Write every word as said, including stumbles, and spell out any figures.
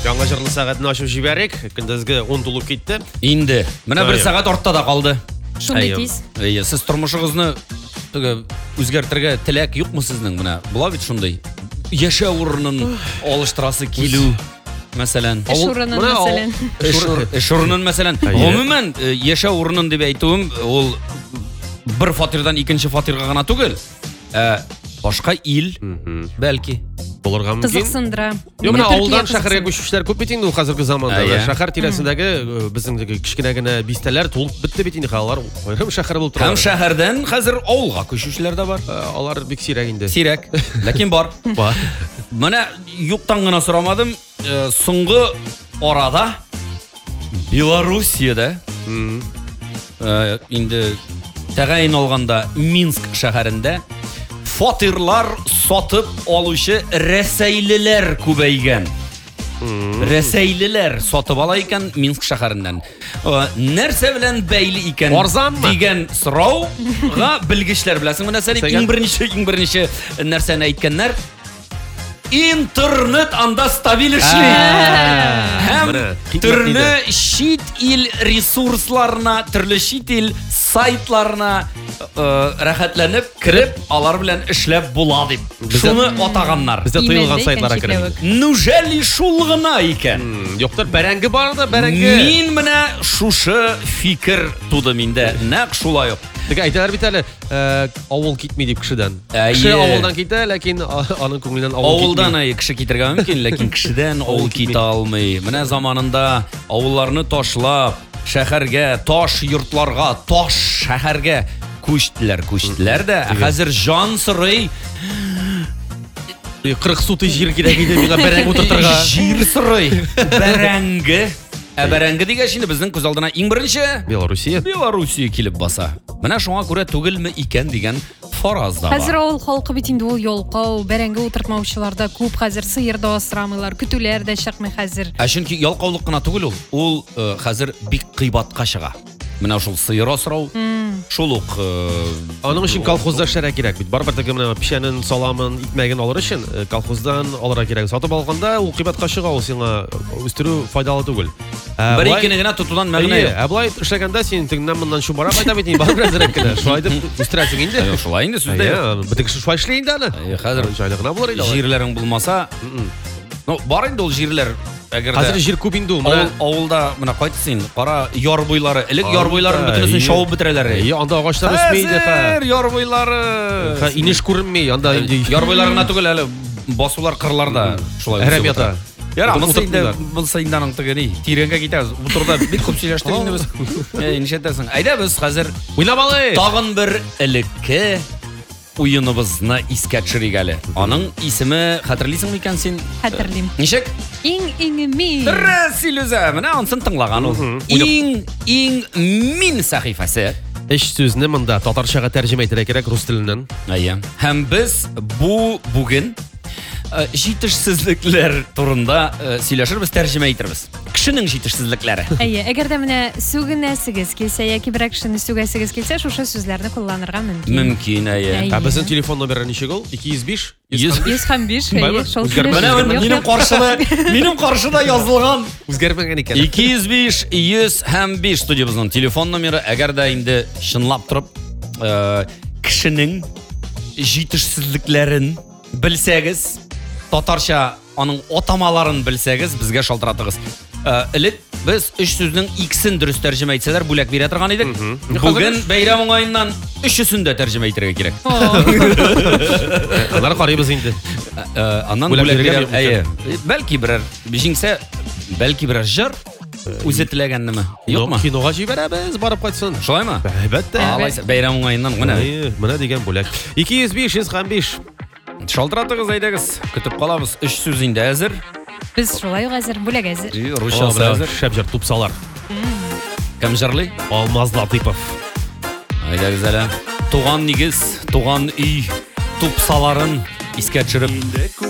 Жаңа жырлы сағатын ашып жіберек, күндізгі он толып кетті. Инде. Менә бер сәгать артта да калды. Шундай тиз. Әйе, сез тормышыгызны үзгәртергә теләк юкмы сезнең? Менә була бит шундай. Яшәү урынын алыштырасы килү. Мәсәлән, Эш урынын мәсәлән. Эш урынын мәсәлән. Гомумән, яшәү урынын дип әйтүем, ул бер фатирдан икенче фатирга гына түгел. Ә башка ил, бәлки. Булырга мөмкин. Кызыксындыра. Юк, менә авылдан шәһәргә күчүчләр күп бит инде ул хәзерге заманда. Шәһәр тирәсендәге безнең кичкенә генә бистәләр тулып битте бит инде халар. Аерым шәһәр булып тора. Һәм шәһәрдән хәзер авылга күчүчләр дә бар. Алар бик сирәк инде. Сирәк, ләкин бар. Бар. Менә юктан гына сорамадым. Соңгы арада Белоруссиядә инде тәгаен алганда Минск шәһәрендә фатирлар сатып алучы рәсәйлеләр күбәйгән. Рәсәйлеләр сатып ала икән Минск шәһәреннән. Нәрсә белән бәйле икән дигән сорауга белгечләр беләсең менә сәлим иң беренче иң беренче нәрсәне әйткәннәр. Интернет анда стабиль эшли. Һәм төрле чит ил ресурсларына, төрле чит ил сайтларына рәхәтләнеп кирип, алар белән эшләп була дип. Шуны атаганнар. Бездә тыелган сайтларга кирип. Нүҗәли шул гына икән. Юктыр, бәрәңге бар да, бәрәңге. Мин менә шушы фикер туды миндә. Нәкъ шулай ук. Диге әйтәләр бит әле, авыл китми дип кешедән. Кеше авылдан китә, ләкин аның күңеленнән авыл китми. Авылдан ай кеше китергә мөмкин, ләкин кешедән авыл китә алмый. Менә заманында авылларны ташлап, шәһәргә, таш йортларга, таш шәһәргә күчтеләр, күчтеләр дә. Хәзер жан сорый. кырык суты җир кирәк иде миңа бәрәңге утыртырга. Җир сорый. Бәрәңге. Ә бәрәңге дигәч инде безнең күз алдына иң беренче Белоруссия. Белоруссия килеп баса. Менә шуңа күрә түгелме икән дигән фараз да бар. Хәзер авыл халкы бит инде ул ялкау, бәрәңге утыртмаучыларда күп хәзер сыер да асрамыйлар, көтүләр дә чыкмый хәзер. Ә чөнки ялкаулык кына түгел ул. Ул хәзер бик кыйбатка чыга. Менә шул сыер асрау. Шул ук аның өчен колхозда эшләргә кирәк бит. Барбер теге менә печәнен, саламын, итмәген алыр өчен колхоздан алырга кирәк. Сатып алганда ул кыйбатка чыга, ул сиңа үстерү файдалы түгел. Бер икене генә тотудан мәгънә юк. Ә булай эшләгәндә син тегеннән моннан шубара кайта бит инде. Бар берәзрәк кенә. Шулай дип үстерәсең инде. Шулай инде сүздә. Битек шулай эшли инде аны. Хәзер җайлыгына булыр иде. Җирләрең булмаса, ну бар инде ул җирләр. Хәзер җир күп инде ул. Авылда менә кайтсын, кара яр буйлары, элек яр буйларын бөтенесен шавып бетерәләр. Е, анда агачлар үсми иде. Хәзер яр буйлары. Ха, инеш күренми, анда инде яр буйларына түгел әле басулар кырларда шулай. Әрәм ята. Яра, монысы инде булса инде аның тегени тирәнгә китәбез. Бу турда бик күп сөйләштек инде без. Ә, нишәтәсең? Әйдә без хәзер уйнап алыйк. Тагын бер элекке уеныбызны искә төшерик әле. Аның исеме хәтерлисеңме икән син? Хәтерлим. Ничек? Иң иң мин. Рәсилүзә, менә ансын тыңлаган ул. Иң иң мин сәхифәсе. Эш сүзне монда татарчага тәрҗемә итәргә кирәк рус теленнән. Әйе. Һәм без бу бүген җитешсезлекләр турында сөйләшербез, тәрҗемә итербез. Кешенең җитешсезлекләре. Әйе, әгәр дә менә сүгенәсегез килсә, яки берәр кешене сүгәсегез килсә, шушы сүзләрне кулланырга мөмкин. Мөмкин, әйе. Ә безнең телефон номеры ничек ул? ике йөз биш йөз һәм биш. Әйе, шул. Минем каршыда, минем каршыда язылган. Үзгәрмәгән икән. ике йөз биш йөз һәм биш студиябызның телефон номеры. Әгәр дә инде чынлап торып, кешенең җитешсезлекләрен белсәгез, татарча аның атамаларын белсәгез, безгә шалтыратыгыз. Элек без өч сүзнең икесен дөрес тәрҗемә итсәләр, бүләк бирә торган идек. Бүген бәйрәм уңаеннан өчесен дә тәрҗемә итәргә кирәк. Алар карыйбыз инде. Аннан бүләк бирә. Әйе. Бәлки берәр җиңсә, бәлки берәр җыр үзе теләгәннеме? Юкмы? Кинога җибәрәбез, барып кайтсын. Шулаймы? Әлбәттә. Алайса бәйрәм уңаеннан менә. Менә дигән бүләк. ике йөз биш йөз һәм биш. Шалтыратыгыз, әйдәгез. Көтеп калабыз. Өч сүз инде әзер. Без шулай ук әзер, бүләк әзер. Русчасы әзер. Шәп җыр тупсалар. Кем җырлый? Алмаз Латыпов. Әйдәгез әле. Туган нигез, туган өй тупсаларын искә төшереп